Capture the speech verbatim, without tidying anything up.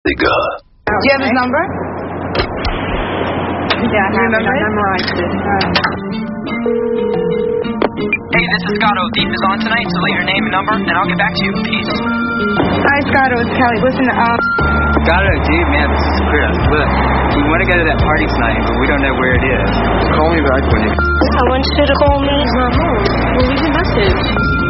Do you have his number? Yeah, I have it. I memorized it. Hey, this is Scotto. Deep is on tonight, so leave your name and number, and I'll get back to you. Peace. Hi, Scotto. It's Kelly. Listen, um... Scotto, dude, man, this is Chris. Look, we want to go to that party tonight, but we don't know where it is. Call me back when you... I want you to call me. He's not home. We'll leave a message.